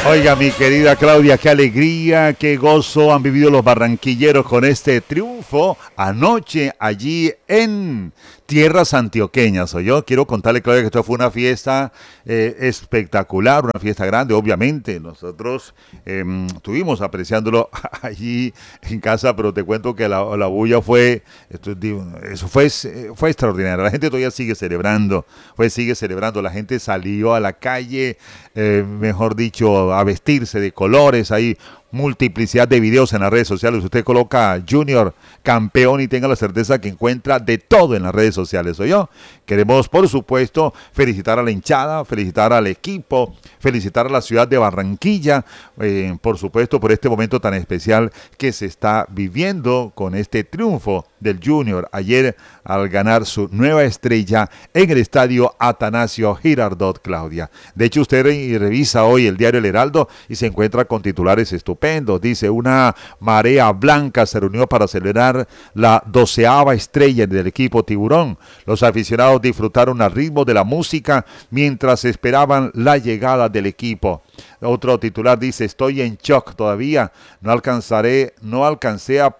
Oiga, mi querida Claudia, qué alegría, qué gozo han vivido los barranquilleros con este triunfo anoche allí en tierras antioqueñas. Yo quiero contarle, Claudia, que esto fue una fiesta espectacular, una fiesta grande, obviamente. Nosotros estuvimos apreciándolo allí en casa, pero te cuento que la bulla fue, eso fue extraordinario. La gente todavía sigue celebrando, la gente salió a la calle, mejor dicho, a vestirse de colores. Hay multiplicidad de videos en las redes sociales. Usted coloca Junior campeón y tenga la certeza que encuentra de todo en las redes sociales. Queremos, por supuesto, felicitar a la hinchada, felicitar al equipo, felicitar a la ciudad de Barranquilla, por supuesto, por este momento tan especial que se está viviendo con este triunfo del Junior ayer al ganar su nueva estrella en el estadio Atanasio Girardot, Claudia. De hecho, usted revisa hoy el diario El Heraldo y se encuentra con titulares estupendos. Dice, una marea blanca se reunió para celebrar la 12ª estrella del equipo Tiburón. Los aficionados disfrutaron al ritmo de la música mientras esperaban la llegada del equipo. Otro titular dice, estoy en shock todavía, no alcancé a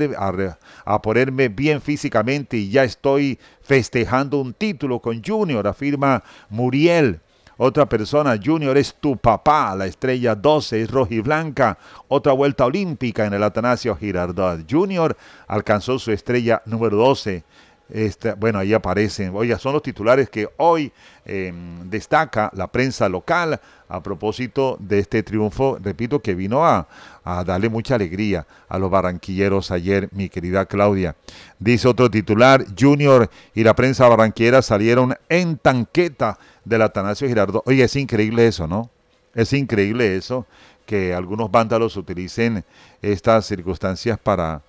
ponerme bien físicamente y ya estoy festejando un título con Junior, afirma Muriel. Otra persona, Junior es tu papá, la estrella 12 es rojiblanca, otra vuelta olímpica en el Atanasio Girardot. Junior alcanzó su estrella número 12. Bueno, ahí aparecen, oiga, son los titulares que hoy destaca la prensa local a propósito de este triunfo, repito, que vino a darle mucha alegría a los barranquilleros ayer, mi querida Claudia. Dice otro titular, Junior y la prensa barranquillera salieron en tanqueta del Atanasio Girardot. Oye, es increíble eso, ¿no? Es increíble eso, que algunos vándalos utilicen estas circunstancias para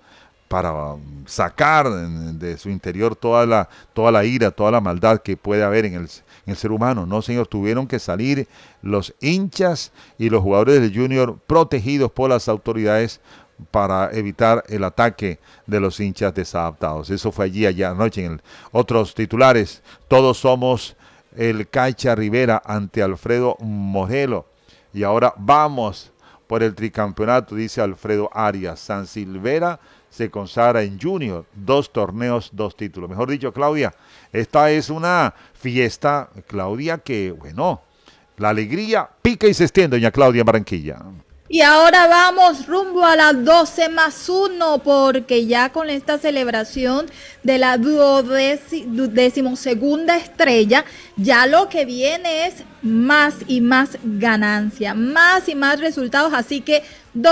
sacar de su interior toda la ira, toda la maldad que puede haber en el ser humano. No, señor, tuvieron que salir los hinchas y los jugadores del Junior protegidos por las autoridades para evitar el ataque de los hinchas desadaptados. Eso fue allí anoche en otros titulares. Todos somos el Caixa Rivera ante Alfredo Morelos. Y ahora vamos por el tricampeonato, dice Alfredo Arias. San Silvera se consagra en Junior, 2 torneos, 2 títulos. Mejor dicho, Claudia, esta es una fiesta, Claudia, que, bueno, la alegría pica y se extiende, doña Claudia, en Barranquilla. Y ahora vamos rumbo a las 12+1, porque ya con esta celebración de la 12ª estrella, ya lo que viene es más y más ganancia, más y más resultados. Así que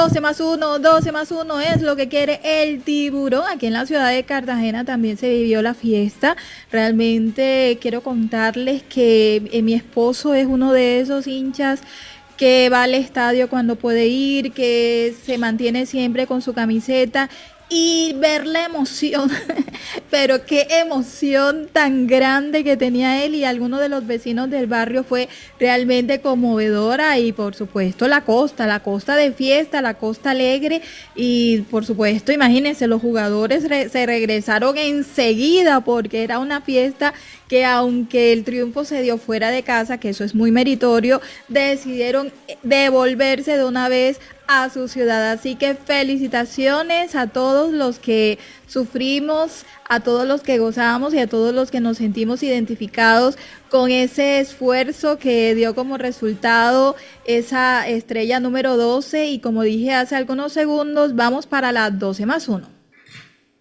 12+1 es lo que quiere el Tiburón. Aquí en la ciudad de Cartagena también se vivió la fiesta. Realmente quiero contarles que mi esposo es uno de esos hinchas que va al estadio cuando puede ir, que se mantiene siempre con su camiseta, y ver la emoción, pero qué emoción tan grande que tenía él y algunos de los vecinos del barrio fue realmente conmovedora. Y por supuesto la costa de fiesta, la costa alegre, y por supuesto, imagínense, los jugadores se regresaron enseguida porque era una fiesta que, aunque el triunfo se dio fuera de casa, que eso es muy meritorio, decidieron devolverse de una vez a su ciudad. Así que felicitaciones a todos los que sufrimos, a todos los que gozamos y a todos los que nos sentimos identificados con ese esfuerzo que dio como resultado esa estrella número 12. Y como dije hace algunos segundos, vamos para las 12+1.